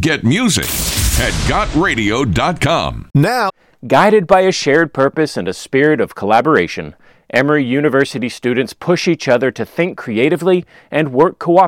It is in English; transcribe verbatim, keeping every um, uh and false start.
Get music at got radio dot com. Now, guided by a shared purpose and a spirit of collaboration, Emory University students push each other to think creatively and work cooperatively